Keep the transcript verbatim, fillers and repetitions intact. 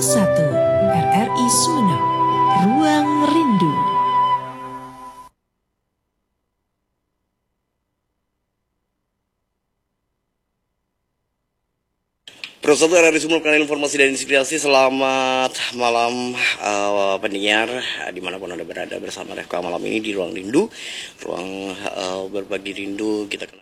satu R R I Sumeneb, Ruang Rindu. Pro satu R R I Sumeneb, kanal informasi dan inspirasi. Selamat malam uh, pendengar dimanapun Anda berada, bersama Refka malam ini di Ruang Rindu, ruang uh, berbagi rindu. Kita kenal